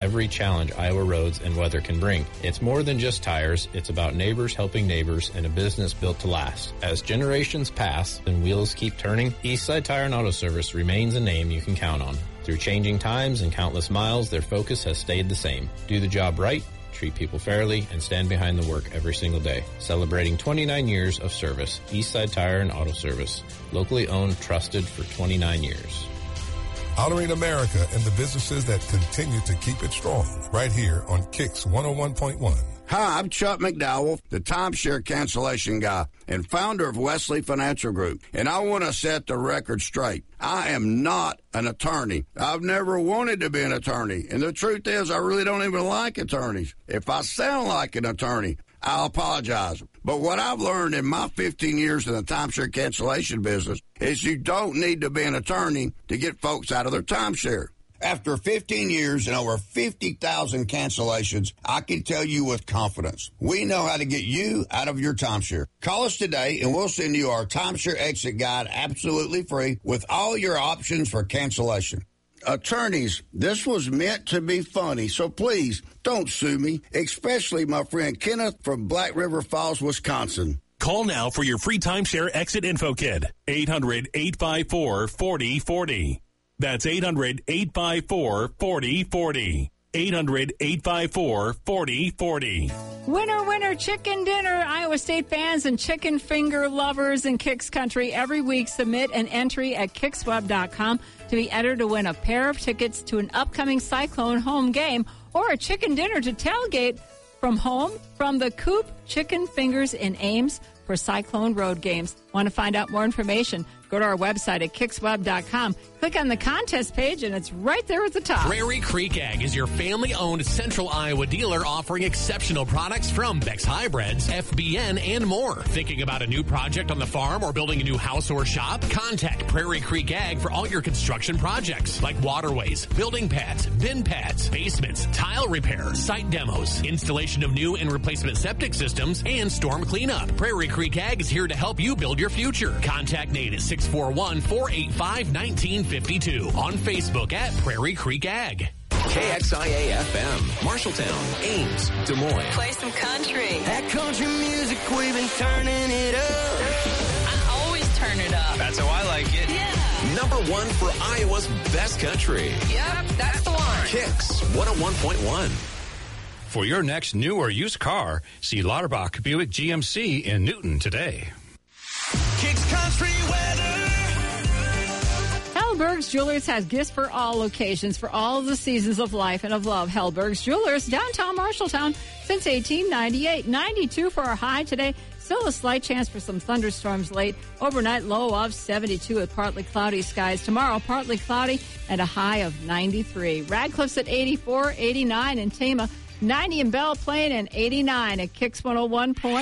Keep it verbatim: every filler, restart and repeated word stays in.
every challenge Iowa roads and weather can bring. It's more than just tires. It's about neighbors helping neighbors and a business built to last. As generations pass and wheels keep turning, Eastside Tire and Auto Service remains a name you can count on. Through changing times and countless miles, their focus has stayed the same. Do the job right, treat people fairly, and stand behind the work every single day. Celebrating twenty-nine years of service, Eastside Tire and Auto Service. Locally owned, trusted for twenty-nine years. Honoring America and the businesses that continue to keep it strong. Right here on Kicks one oh one point one. Hi, I'm Chuck McDowell, the timeshare cancellation guy and founder of Wesley Financial Group. And I want to set the record straight. I am not an attorney. I've never wanted to be an attorney. And the truth is, I really don't even like attorneys. If I sound like an attorney, I'll apologize. But what I've learned in my fifteen years in the timeshare cancellation business is you don't need to be an attorney to get folks out of their timeshare. After fifteen years and over fifty thousand cancellations, I can tell you with confidence, we know how to get you out of your timeshare. Call us today and we'll send you our timeshare exit guide absolutely free with all your options for cancellation. Attorneys, this was meant to be funny, so please don't sue me, especially my friend Kenneth from Black River Falls, Wisconsin. Call now for your free timeshare exit info kit. eight hundred, eight five four, four oh four oh. That's eight hundred, eight five four, four oh four oh. eight hundred, eight five four, four oh four oh. Winner, winner, chicken dinner. Iowa State fans and chicken finger lovers in Kicks Country every week submit an entry at kicks web dot com to be entered to win a pair of tickets to an upcoming Cyclone home game or a chicken dinner to tailgate from home from the Coop Chicken Fingers in Ames for Cyclone road games. Want to find out more information? Go to our website at kicks web dot com. Click on the contest page, and it's right there at the top. Prairie Creek Ag is your family-owned Central Iowa dealer offering exceptional products from Beck's Hybrids, F B N, and more. Thinking about a new project on the farm or building a new house or shop? Contact Prairie Creek Ag for all your construction projects like waterways, building pads, bin pads, basements, tile repair, site demos, installation of new and replacement septic systems, and storm cleanup. Prairie Creek Ag is here to help you build your future. Contact Nate at six four one, four eight five, one nine five two. On Facebook at Prairie Creek Ag. K X I A F M, Marshalltown, Ames, Des Moines. Play some country. That country music, we've been turning it up. I always turn it up. That's how I like it. Yeah. Number one for Iowa's best country. Yep, that's the one. Kicks one oh one point one. For your next new or used car, see Lauterbach Buick G M C in Newton today. Kicks Country weather. Hellberg's Jewelers has gifts for all locations, for all of the seasons of life and of love. Hellberg's Jewelers, downtown Marshalltown, since eighteen ninety-eight. ninety-two for our high today. Still a slight chance for some thunderstorms late. Overnight low of seventy-two with partly cloudy skies. Tomorrow, partly cloudy and a high of ninety-three. Radcliffe's at eighty-four, eighty-nine in Tama, ninety in Belle Plaine, and eighty-nine at Kicks one oh one point one.